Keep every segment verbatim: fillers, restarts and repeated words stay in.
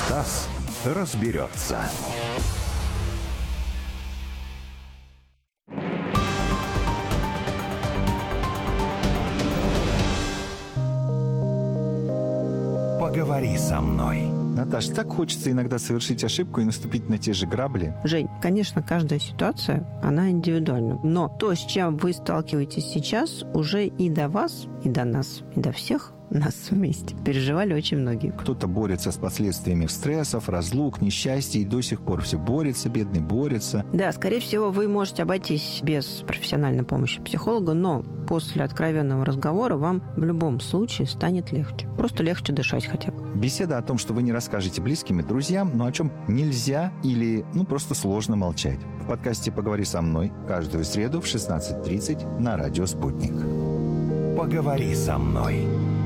Стас разберется. Поговори со мной. Наташ, так хочется иногда совершить ошибку и наступить на те же грабли. Жень, конечно, каждая ситуация, она индивидуальна. Но то, с чем вы сталкиваетесь сейчас, уже и до вас, и до нас, и до всех нас вместе переживали очень многие. Кто-то борется с последствиями стрессов, разлук, несчастья, и до сих пор все борется, бедный борется. Да, скорее всего, вы можете обойтись без профессиональной помощи психолога, но после откровенного разговора вам в любом случае станет легче. Просто легче дышать хотя бы. Беседа о том, что вы не расскажете близким и друзьям, но о чем нельзя или ну просто сложно молчать. В подкасте «Поговори со мной» каждую среду в шестнадцать тридцать на радио «Спутник». Поговори со мной.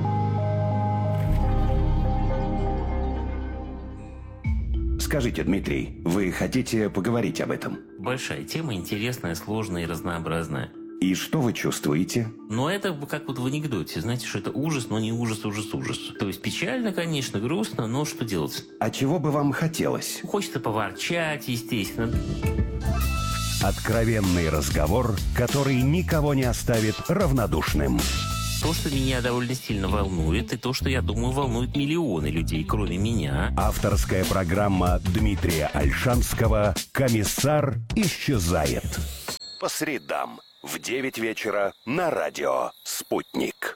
Скажите, Дмитрий, вы хотите поговорить об этом? Большая тема, интересная, сложная и разнообразная. И что вы чувствуете? Но это как вот в анекдоте. Знаете, что это ужас, но не ужас, ужас, ужас. То есть печально, конечно, грустно, но что делать? А чего бы вам хотелось? Хочется поворчать, естественно. Откровенный разговор, который никого не оставит равнодушным. То, что меня довольно сильно волнует, и то, что, я думаю, волнует миллионы людей, кроме меня. Авторская программа Дмитрия Ольшанского «Комиссар исчезает». По средам в девять вечера на радио «Спутник».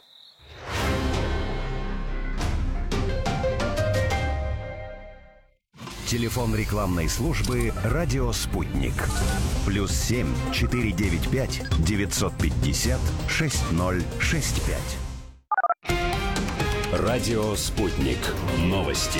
Телефон рекламной службы «Радио Спутник». Плюс семь четыре девять пять девятьсот пятьдесят шесть ноль шесть пять. Радио Спутник. Новости.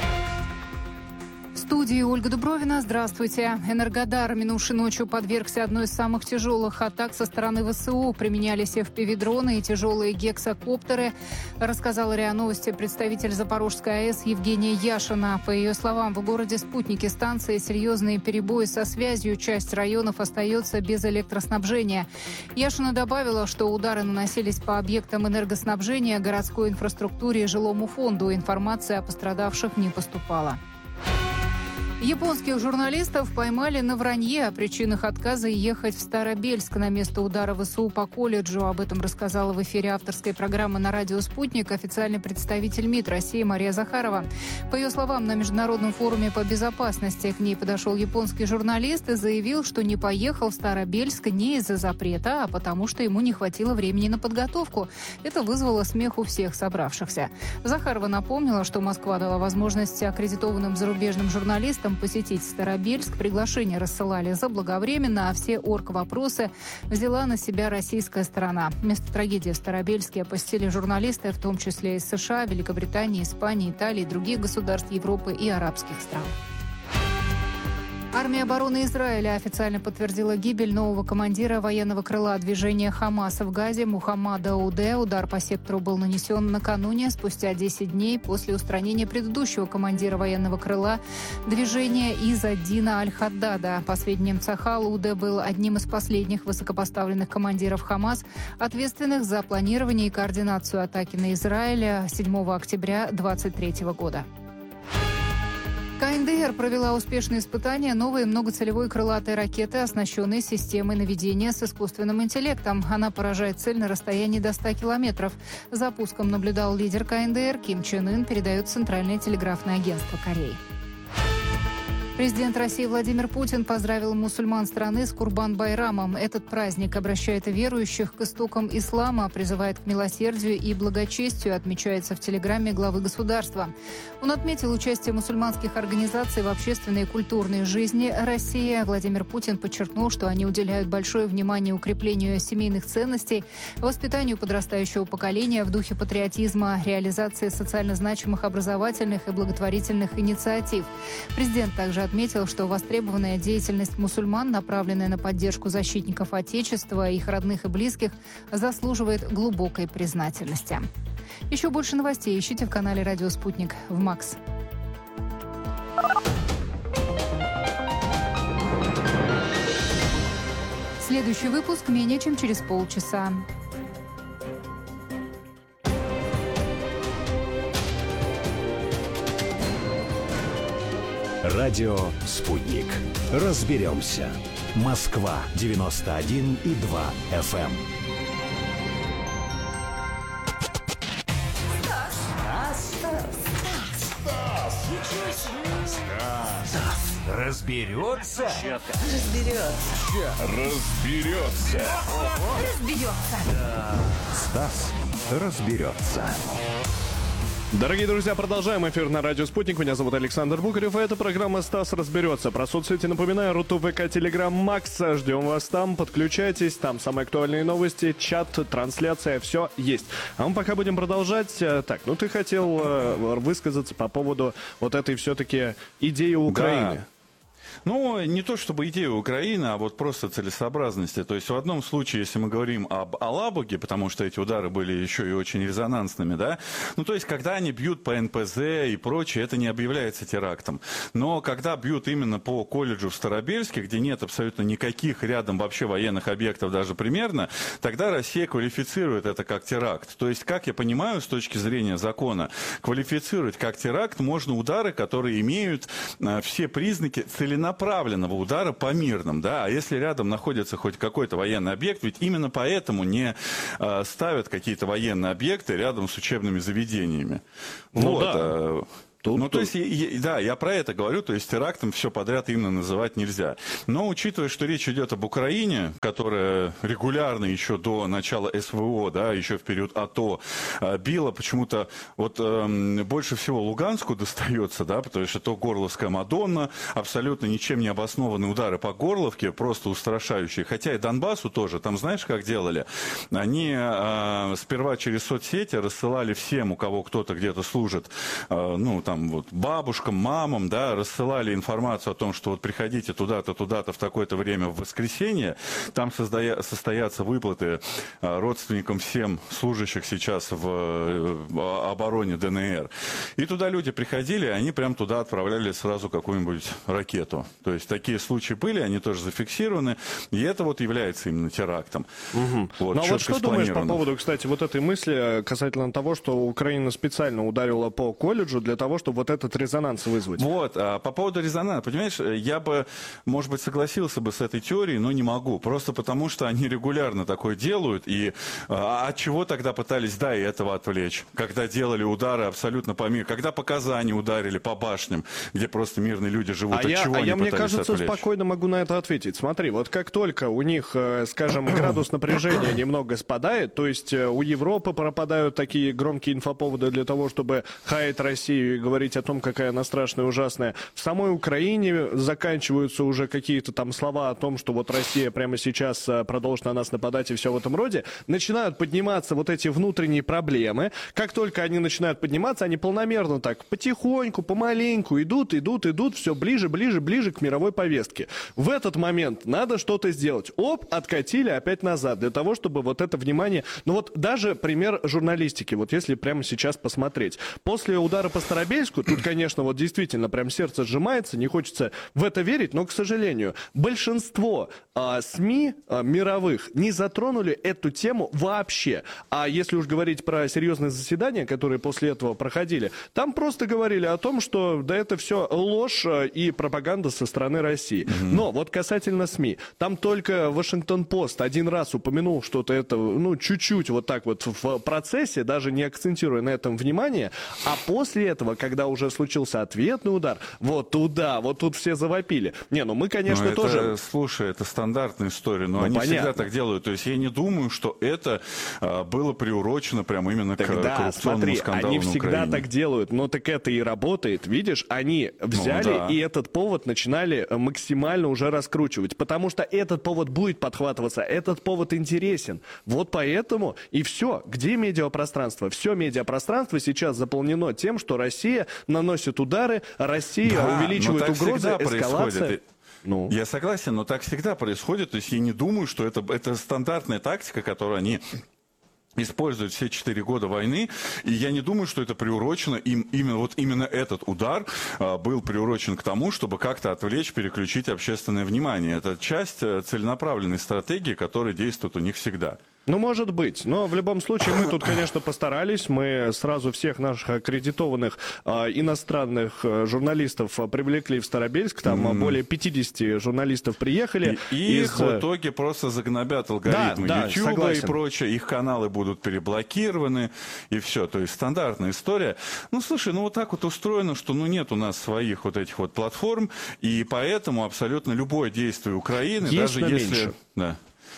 В студии Ольга Дубровина. Здравствуйте. Энергодар минувшей ночью подвергся одной из самых тяжелых атак со стороны ВСУ. Применялись эф пи ви-дроны и тяжелые гексакоптеры, рассказала РИА Новости представитель Запорожской АЭС Евгения Яшина. По ее словам, в городе Спутники станции серьезные перебои со связью. Часть районов остается без электроснабжения. Яшина добавила, что удары наносились по объектам энергоснабжения, городской инфраструктуре и жилому фонду. Информация о пострадавших не поступала. Японских журналистов поймали на вранье о причинах отказа ехать в Старобельск на место удара ВСУ по колледжу. Об этом рассказала в эфире авторской программы на радио «Спутник» официальный представитель МИД России Мария Захарова. По ее словам, на Международном форуме по безопасности к ней подошел японский журналист и заявил, что не поехал в Старобельск не из-за запрета, а потому что ему не хватило времени на подготовку. Это вызвало смех у всех собравшихся. Захарова напомнила, что Москва дала возможность аккредитованным зарубежным журналистам посетить Старобельск. Приглашения рассылали заблаговременно, а все орг-вопросы взяла на себя российская сторона. Место трагедии в Старобельске посетили журналисты, в том числе из США, Великобритании, Испании, Италии, других государств Европы и арабских стран. Армия обороны Израиля официально подтвердила гибель нового командира военного крыла движения «Хамас» в Газе Мухаммада Уде. Удар по сектору был нанесен накануне, спустя десять дней после устранения предыдущего командира военного крыла движения Изз-ад-Дина Аль-Хаддада. По сведениям Цахал, Уде был одним из последних высокопоставленных командиров «Хамас», ответственных за планирование и координацию атаки на Израиль седьмого октября две тысячи двадцать третьего года. ка эн дэ эр провела успешные испытания новой многоцелевой крылатой ракеты, оснащенной системой наведения с искусственным интеллектом. Она поражает цель на расстоянии до ста километров. За пуском наблюдал лидер ка эн дэ эр Ким Чен Ын, передает Центральное телеграфное агентство Кореи. Президент России Владимир Путин поздравил мусульман страны с Курбан-байрамом. Этот праздник обращает верующих к истокам ислама, призывает к милосердию и благочестию, отмечается в телеграмме главы государства. Он отметил участие мусульманских организаций в общественной и культурной жизни России. Владимир Путин подчеркнул, что они уделяют большое внимание укреплению семейных ценностей, воспитанию подрастающего поколения в духе патриотизма, реализации социально значимых образовательных и благотворительных инициатив. Президент также отметил, что востребованная деятельность мусульман, направленная на поддержку защитников Отечества, их родных и близких, заслуживает глубокой признательности. Еще больше новостей ищите в канале «Радио Спутник» в МАКС. Следующий выпуск менее чем через полчаса. Радио «Спутник». Разберемся. Москва девяносто один и два эф эм. Стас разберется. Разберется. Разберется. Разберется. Стас разберется. Дорогие друзья, продолжаем эфир на радио «Спутник». Меня зовут Александр Букарев, и эта программа «Стас разберется». Про соцсети напоминаю: Рутуб, ВК, Телеграм, Макс. Ждем вас там, подключайтесь. Там самые актуальные новости, чат, трансляция, все есть. А мы пока будем продолжать. Так, ну ты хотел высказаться по поводу вот этой все-таки идеи Украины. Да. Ну, не то чтобы идея Украины, а вот просто целесообразности. То есть в одном случае, если мы говорим об Алабуге, потому что эти удары были еще и очень резонансными, да, ну, то есть когда они бьют по эн пэ зэ и прочее, это не объявляется терактом. Но когда бьют именно по колледжу в Старобельске, где нет абсолютно никаких рядом вообще военных объектов даже примерно, тогда Россия квалифицирует это как теракт. То есть, как я понимаю, с точки зрения закона, квалифицировать как теракт можно удары, которые имеют э, все признаки целенаправленности направленного удара по мирным, да, а если рядом находится хоть какой-то военный объект, ведь именно поэтому не э, ставят какие-то военные объекты рядом с учебными заведениями. Ну вот, да. э, Тут, ну, тут. То есть, я, да, я про это говорю, то есть терактом все подряд именно называть нельзя. Но учитывая, что речь идет об Украине, которая регулярно еще до начала эс вэ о, да, еще в период АТО, била почему-то вот э, больше всего Луганску достается, да, потому что то Горловская Мадонна, абсолютно ничем не обоснованные удары по Горловке, просто устрашающие. Хотя и Донбассу тоже, там знаешь, как делали? Они э, сперва через соцсети рассылали всем, у кого кто-то где-то служит, э, ну, там, Там, вот, бабушкам, мамам, да, рассылали информацию о том, что вот приходите туда-то, туда-то в такое-то время в воскресенье, там создая, состоятся выплаты а, родственникам всем служащих сейчас в а, обороне дэ эн эр. И туда люди приходили, они прям туда отправляли сразу какую-нибудь ракету. То есть такие случаи были, они тоже зафиксированы, и это вот является именно терактом. Угу. Вот, ну а вот что думаешь по поводу, кстати, вот этой мысли касательно того, что Украина специально ударила по колледжу для того, чтобы вот этот резонанс вызвать? Вот, а по поводу резонанса, понимаешь, я бы, может быть, согласился бы с этой теорией, но не могу. Просто потому, что они регулярно такое делают, и а, от чего тогда пытались, да, и этого отвлечь? Когда делали удары абсолютно по миру, когда по Казани ударили, по башням, где просто мирные люди живут, а от я, чего а они я, пытались мне кажется, отвлечь? Спокойно могу на это ответить. Смотри, вот как только у них, скажем, градус напряжения немного спадает, то есть у Европы пропадают такие громкие инфоповоды для того, чтобы хаять Россию и говорить о том, какая она страшная, ужасная. В самой Украине заканчиваются уже какие-то там слова о том, что вот Россия прямо сейчас продолжит на нас нападать и все в этом роде. Начинают подниматься вот эти внутренние проблемы. Как только они начинают подниматься, они полномерно так потихоньку, помаленьку идут, идут, идут, все ближе, ближе, ближе к мировой повестке. В этот момент надо что-то сделать. Оп, откатили опять назад, для того, чтобы вот это внимание... Ну вот даже пример журналистики, вот если прямо сейчас посмотреть. После удара по Старобельску, тут, конечно, вот действительно прям сердце сжимается, не хочется в это верить, но, к сожалению, большинство а, СМИ а, мировых не затронули эту тему вообще. А если уж говорить про серьезные заседания, которые после этого проходили, там просто говорили о том, что да это все ложь и пропаганда со стороны России. Mm-hmm. Но вот касательно СМИ, там только Вашингтон-Пост один раз упомянул что-то это, ну, чуть-чуть вот так вот в процессе, даже не акцентируя на этом внимание, а после этого, когда уже случился ответный удар, вот туда, вот тут все завопили. Не, ну мы, конечно, это, тоже... Слушай, это стандартная история, но ну, они понятно. Всегда так делают. То есть я не думаю, что это а, было приурочено прямо именно так к да, коррупционному смотри, скандалу они на всегда Украине. Так делают, но так это и работает. Видишь, они взяли ну, да. и этот повод начинали максимально уже раскручивать, потому что этот повод будет подхватываться, этот повод интересен. Вот поэтому и все. Где медиапространство? Все медиапространство сейчас заполнено тем, что Россия наносит удары, Россия да, увеличивает угрозы, эскалация. Ну. Я согласен, но так всегда происходит. То есть я не думаю, что это, это стандартная тактика, которую они используют все четыре года войны, и я не думаю, что это приурочено, им, именно, вот именно этот удар а, был приурочен к тому, чтобы как-то отвлечь, переключить общественное внимание. Это часть целенаправленной стратегии, которая действует у них всегда. Ну, может быть. Но в любом случае мы тут, конечно, постарались. Мы сразу всех наших аккредитованных э, иностранных э, журналистов привлекли в Старобельск. Там mm. более пятидесяти журналистов приехали. И, и из... их в итоге просто загнобят алгоритмы да, YouTube да, и прочее. Их каналы будут переблокированы. И все. То есть стандартная история. Ну, слушай, ну вот так вот устроено, что ну нет у нас своих вот этих вот платформ. И поэтому абсолютно любое действие Украины, есть, даже если... меньше. Да.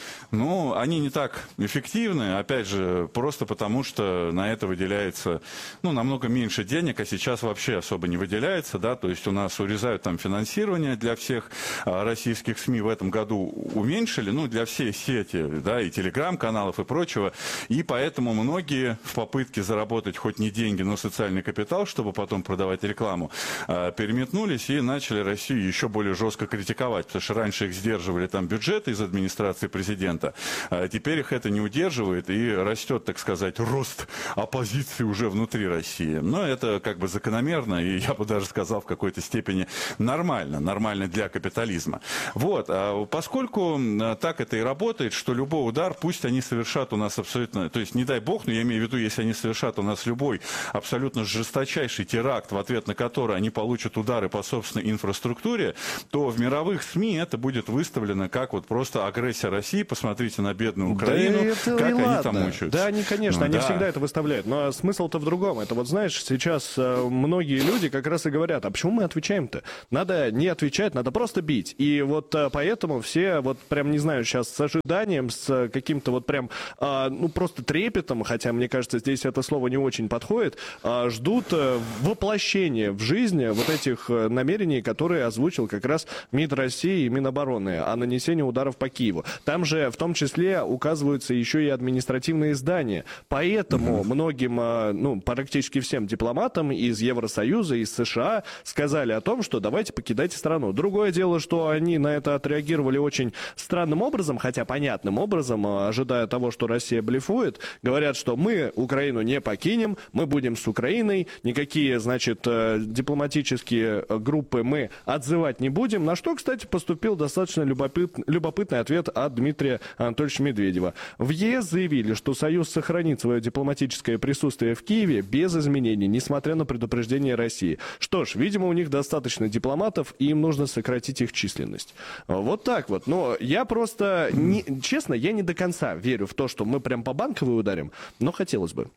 Ну, они не так эффективны, опять же, просто потому, что на это выделяется, ну, намного меньше денег, а сейчас вообще особо не выделяется, да, то есть у нас урезают там финансирование для всех а, российских СМИ в этом году уменьшили, ну, для всей сети, да, и телеграм-каналов и прочего, и поэтому многие в попытке заработать хоть не деньги, но социальный капитал, чтобы потом продавать рекламу, а, переметнулись и начали Россию еще более жестко критиковать, потому что раньше их сдерживали там бюджеты из администрации президента. А теперь их это не удерживает, и растет, так сказать, рост оппозиции уже внутри России. Но это как бы закономерно, и я бы даже сказал в какой-то степени нормально, нормально для капитализма. Вот, а поскольку так это и работает, что любой удар, пусть они совершат у нас абсолютно, то есть не дай бог, но я имею в виду, если они совершат у нас любой абсолютно жесточайший теракт, в ответ на который они получат удары по собственной инфраструктуре, то в мировых СМИ это будет выставлено как вот просто агрессия России. Посмотрите на бедную Украину, да это как они ладно. Там мучаются. Да, они, конечно, ну, они да. всегда это выставляют. Но смысл-то в другом. Это вот, знаешь, сейчас э, многие люди как раз и говорят, а почему мы отвечаем-то? Надо не отвечать, надо просто бить. И вот э, поэтому все, вот прям, не знаю, сейчас с ожиданием, с каким-то вот прям, э, ну, просто трепетом, хотя, мне кажется, здесь это слово не очень подходит, э, ждут э, воплощения в жизни вот этих э, намерений, которые озвучил как раз МИД России и Минобороны о нанесении ударов по Киеву. Там же в том числе указываются еще и административные здания. Поэтому mm-hmm. многим, ну, практически всем дипломатам из Евросоюза, из США сказали о том, что давайте покидайте страну. Другое дело, что они на это отреагировали очень странным образом, хотя понятным образом, ожидая того, что Россия блефует, говорят, что мы Украину не покинем, мы будем с Украиной, никакие, значит, дипломатические группы мы отзывать не будем. На что, кстати, поступил достаточно любопыт, любопытный ответ от Дмитрия Анатольевича Медведева. В ЕС заявили, что Союз сохранит свое дипломатическое присутствие в Киеве без изменений, несмотря на предупреждение России. Что ж, видимо, у них достаточно дипломатов, и им нужно сократить их численность. Вот так вот. Но я просто, не, честно, я не до конца верю в то, что мы прям по Банковой ударим, но хотелось бы.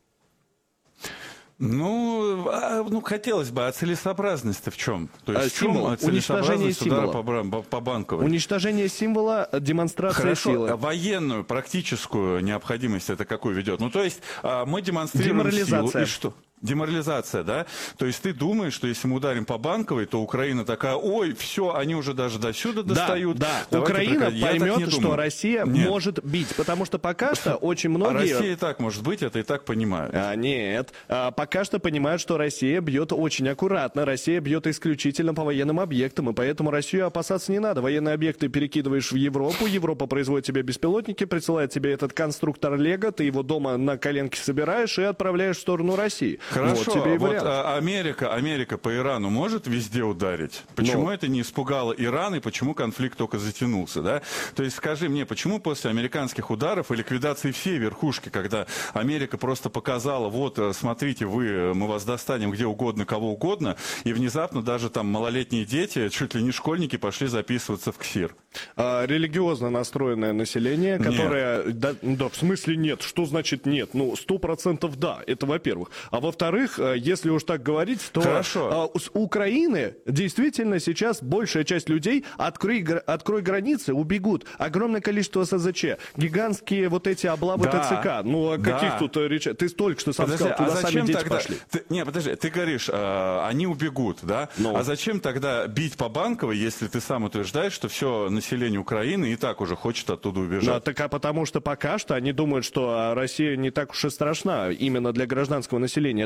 Ну, а, ну, хотелось бы, а целесообразность-то в чем? То есть а, символ, в чем целесообразность удара по, по, по Банковой? Уничтожение символа, демонстрация Хорошо, силы. Военную, практическую необходимость это какую ведет? Ну, то есть мы демонстрируем силу, и что? Деморализация, да? То есть ты думаешь, что если мы ударим по Банковой, то Украина такая, ой, все, они уже даже до сюда достают. Да, да. Украина прекратить. поймет, что Россия нет. может бить, потому что пока что очень многие... А Россия и так может быть, это и так понимают. А, нет, а, пока что понимают, что Россия бьет очень аккуратно, Россия бьет исключительно по военным объектам, и поэтому Россию опасаться не надо. Военные объекты перекидываешь в Европу, Европа производит тебе беспилотники, присылает тебе этот конструктор Лего, ты его дома на коленке собираешь и отправляешь в сторону России. Хорошо, вот, тебе и вот а, Америка, Америка по Ирану может везде ударить? Почему Но. это не испугало Иран и почему конфликт только затянулся, да? То есть скажи мне, почему после американских ударов и ликвидации всей верхушки, когда Америка просто показала, вот, смотрите, вы, мы вас достанем где угодно, кого угодно, и внезапно даже там малолетние дети, чуть ли не школьники, пошли записываться в КСИР? А, религиозно настроенное население, которое... Да, да, в смысле нет? Что значит нет? Ну, сто процентов да, это во-первых. А во-вторых, если уж так говорить, то Хорошо. с Украины действительно сейчас большая часть людей, открой, открой границы, убегут. Огромное количество СЗЧ, гигантские вот эти облавы да. ТЦК. Ну, о каких да. тут речей? Ты только что сам подожди, сказал, туда а сами дети тогда... пошли. Ты, не, подожди, ты говоришь, э, они убегут, да? Ну. А зачем тогда бить по Банковой, если ты сам утверждаешь, что все население Украины и так уже хочет оттуда убежать? Ну, так а потому что пока что они думают, что Россия не так уж и страшна именно для гражданского населения.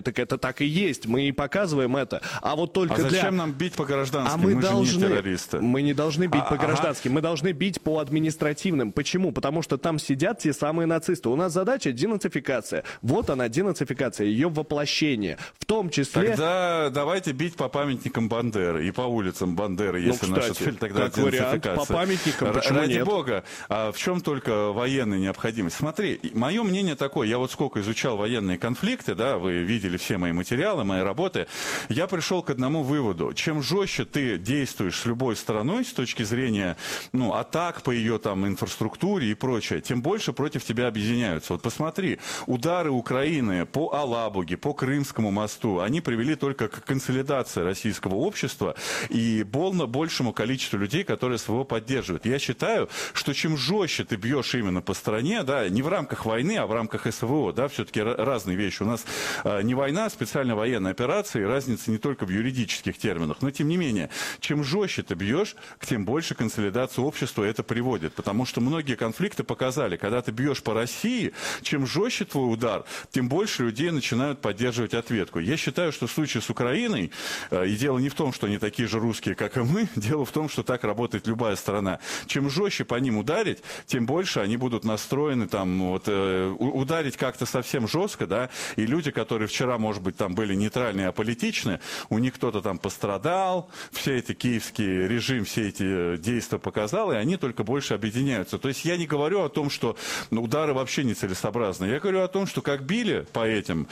так это так и есть, мы и показываем это. А вот только а зачем для... нам бить по гражданским? А мы, мы должны... же не террористы. Мы не должны бить а, по ага. гражданским, мы должны бить по административным. Почему? Потому что там сидят те самые нацисты. У нас задача денацификация. Вот она, денацификация, ее воплощение. В том числе... Тогда давайте бить по памятникам Бандеры и по улицам Бандеры, если ну, наша кстати, цель, тогда как вариант, по памятникам, почему Ради нет? бога, а в чем только военная необходимость? Смотри, мое мнение такое, я вот сколько изучал военные конфликты, да, вы видели все мои материалы, мои работы, я пришел к одному выводу. Чем жестче ты действуешь с любой стороной с точки зрения, ну, атак по ее там инфраструктуре и прочее, тем больше против тебя объединяются. Вот посмотри, удары Украины по Алабуге, по Крымскому мосту, они привели только к консолидации российского общества и больно большему количеству людей, которые СВО поддерживают. Я считаю, что чем жестче ты бьешь именно по стране, да, не в рамках войны, а в рамках СВО, да, все-таки разные вещи. У нас э, не война, а специальная военная операция, и разница не только в юридических терминах, но тем не менее, чем жестче ты бьешь, тем больше консолидацию общества это приводит, потому что многие конфликты показали, когда ты бьешь по России, чем жестче твой удар, тем больше людей начинают поддерживать ответку. Я считаю, что в случае с Украиной, э, и дело не в том, что они такие же русские, как и мы, дело в том, что так работает любая страна. Чем жестче по ним ударить, тем больше они будут настроены там вот, э, ударить как-то совсем жестко, да, и люди, которые вчера, может быть, там были нейтральные, аполитичны, у них кто-то там пострадал, все эти киевский режим, все эти действия показал, и они только больше объединяются. То есть я не говорю о том, что ну, удары вообще нецелесообразны. Я говорю о том, что как били по этим,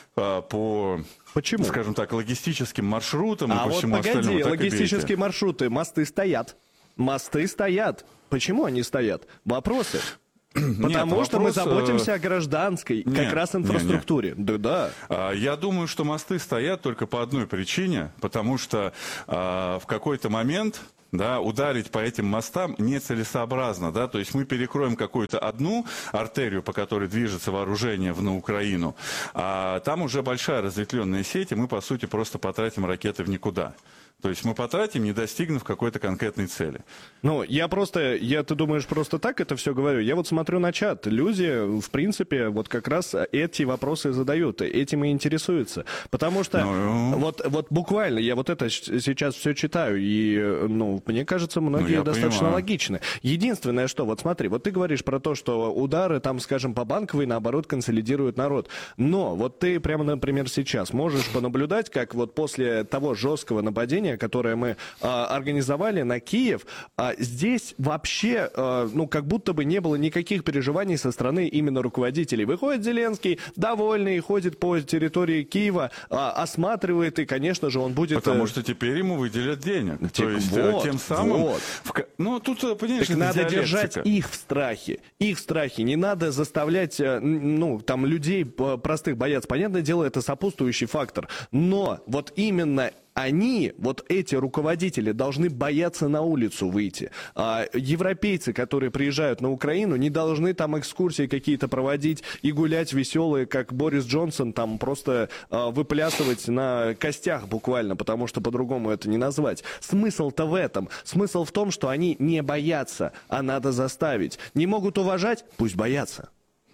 по... Почему? Скажем так, логистическим маршрутам а и по вот всему погоди, остальному. логистические маршруты, мосты стоят. Мосты стоят. Почему они стоят? Вопросы. Потому Нет, что вопрос, мы заботимся о гражданской, нет, как раз инфраструктуре. Не, не. Да, да. Я думаю, что мосты стоят только по одной причине, потому что а, в какой-то момент... Да, ударить по этим мостам нецелесообразно, да, то есть мы перекроем какую-то одну артерию, по которой движется вооружение на Украину, а там уже большая разветвленная сеть, и мы, по сути, просто потратим ракеты в никуда. То есть мы потратим, не достигнув какой-то конкретной цели. Ну, я просто, я, ты думаешь, просто так это все говорю? Я вот смотрю на чат. Люди, в принципе, вот как раз эти вопросы задают, этим и интересуются. Потому что ну... вот, вот буквально я вот это сейчас все читаю, и, ну, мне кажется, многие ну, достаточно понимаю. логичны. Единственное, что, вот смотри, вот ты говоришь про то, что удары, там, скажем, по Банковой, наоборот, консолидируют народ. Но вот ты прямо, например, сейчас можешь понаблюдать, как вот после того жесткого нападения, которое мы а, организовали на Киев, а, здесь вообще, а, ну, как будто бы не было никаких переживаний со стороны именно руководителей. Выходит Зеленский, довольный, ходит по территории Киева, а, осматривает, и, конечно же, он будет... Потому что теперь ему выделят денег. Тем, То есть, вот, тем самым... Вот. В... Ну, тут, понимаешь, так надо диалектика. держать их в страхе. Их в страхе. Не надо заставлять, ну, там, людей простых бояться. Понятное дело, это сопутствующий фактор. Но вот именно они, вот эти руководители, должны бояться на улицу выйти. А европейцы, которые приезжают на Украину, не должны там экскурсии какие-то проводить и гулять веселые, как Борис Джонсон, там просто а, выплясывать на костях буквально, потому что по-другому это не назвать. Смысл-то в этом. Смысл в том, что они не боятся, а надо заставить. Не могут уважать? Пусть боятся.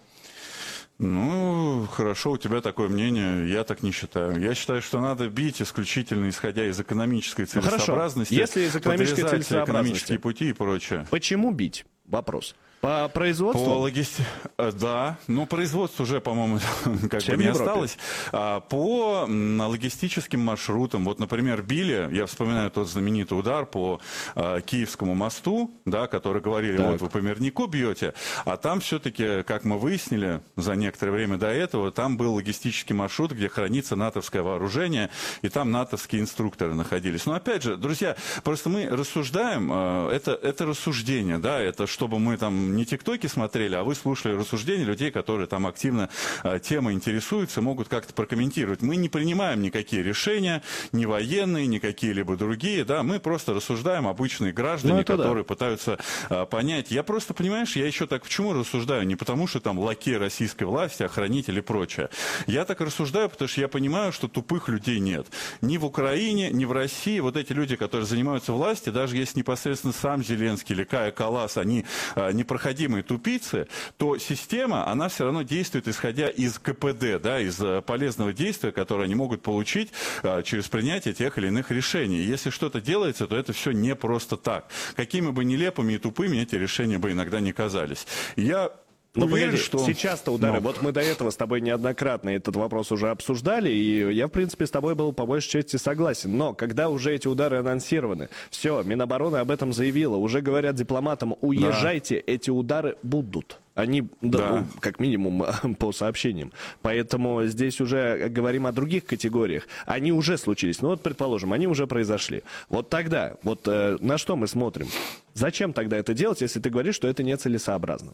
Ну, хорошо, у тебя такое мнение, я так не считаю. Я считаю, что надо бить исключительно исходя из экономической целесообразности. Ну, если из экономической целесообразности. Экономические пути и прочее. Почему бить? Вопрос. По производству? По логисти... Да, ну производство уже, по-моему, как бы не осталось. А, по логистическим маршрутам, вот, например, били, я вспоминаю тот знаменитый удар по а, Киевскому мосту, да, который говорили, так. вот вы по Мирнику бьете, а там все-таки, как мы выяснили за некоторое время до этого, там был логистический маршрут, где хранится натовское вооружение, и там натовские инструкторы находились. Но опять же, друзья, просто мы рассуждаем, а, это, это рассуждение, да, это чтобы мы там не тиктоки смотрели, а вы слушали рассуждения людей, которые там активно а, темой интересуются, могут как-то прокомментировать. Мы не принимаем никакие решения, ни военные, ни какие-либо другие, да, мы просто рассуждаем, обычные граждане, ну, которые да. пытаются а, понять. Я просто, понимаешь, я еще так почему рассуждаю? Не потому, что там лакей российской власти, охранители и прочее. Я так рассуждаю, потому что я понимаю, что тупых людей нет. Ни в Украине, ни в России. Вот эти люди, которые занимаются властью, даже если непосредственно сам Зеленский или Кая Каллас, они а, не проходят непроходимые тупицы, то система, она все равно действует, исходя из ка пэ дэ, да, из полезного действия, которое они могут получить а, через принятие тех или иных решений. Если что-то делается, то это все не просто так. Какими бы нелепыми и тупыми эти решения бы иногда не казались. Я Ну, уверен, погоди, что... сейчас-то удары. Ну... Вот мы до этого с тобой неоднократно этот вопрос уже обсуждали, и я, в принципе, с тобой был по большей части согласен. Но когда уже эти удары анонсированы, все, Минобороны об этом заявила, уже говорят дипломатам, уезжайте, да. Эти удары будут. Они, да. Да, как минимум, по сообщениям. Поэтому здесь уже говорим о других категориях. Они уже случились. Ну вот, предположим, они уже произошли. Вот тогда, вот э, на что мы смотрим? Зачем тогда это делать, если ты говоришь, что это нецелесообразно?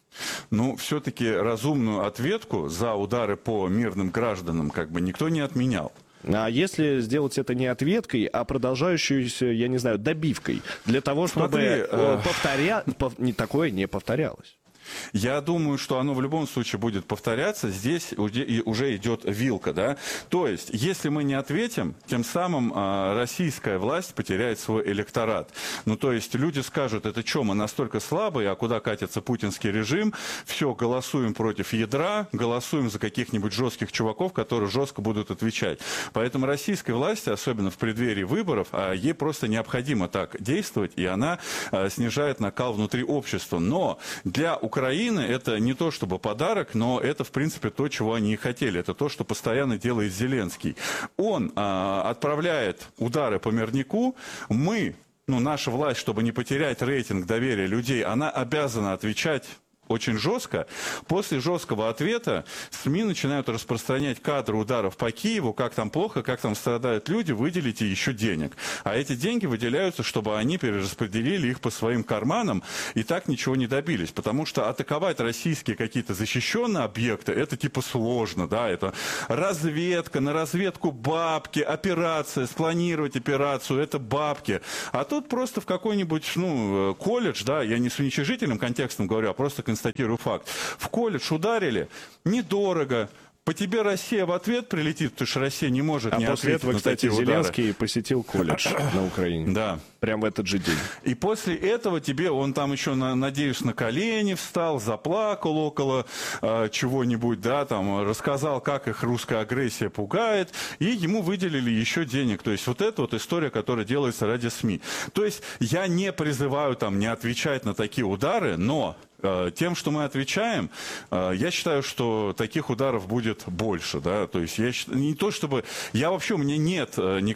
Ну, все-таки разумную ответку за удары по мирным гражданам как бы никто не отменял. А если сделать это не ответкой, а продолжающейся, я не знаю, добивкой, для того, чтобы Смотри, э... повторя... не такое не повторялось? Я думаю, что оно в любом случае будет повторяться. Здесь уже идет вилка, да. То есть, если мы не ответим, тем самым а, российская власть потеряет свой электорат. Ну, то есть, люди скажут, это что, мы настолько слабые, а куда катится путинский режим? Все, голосуем против ядра, голосуем за каких-нибудь жестких чуваков, которые жестко будут отвечать. Поэтому российской власти, особенно в преддверии выборов, а, ей просто необходимо так действовать, и она а, снижает накал внутри общества. Но для Украины Украины это не то чтобы подарок, но это, в принципе, то, чего они и хотели. Это то, что постоянно делает Зеленский. Он а, отправляет удары по мирнику. Мы, ну, наша власть, чтобы не потерять рейтинг доверия людей, она обязана отвечать очень жестко. После жесткого ответа СМИ начинают распространять кадры ударов по Киеву, как там плохо, как там страдают люди, выделите еще денег. А эти деньги выделяются, чтобы они перераспределили их по своим карманам, и так ничего не добились. Потому что атаковать российские какие-то защищенные объекты, это типа сложно, да, это разведка, на разведку бабки, операция, спланировать операцию, это бабки. А тут просто в какой-нибудь, ну, колледж, да, я не с уничижительным контекстом говорю, а просто констатирую факт. В колледж ударили, недорого. По тебе Россия в ответ прилетит, потому что Россия не может а не после этого, на кстати, Зеленский удары. Посетил колледж на Украине. Да. Прямо в этот же день. И после этого тебе, он там еще, надеюсь, на колени встал, заплакал около э, чего-нибудь, да, там, рассказал, как их русская агрессия пугает, и ему выделили еще денег. То есть вот это вот история, которая делается ради СМИ. То есть я не призываю там не отвечать на такие удары, но тем, что мы отвечаем, я считаю, что таких ударов будет больше, да, то есть я не то чтобы, я вообще, у меня нет никакого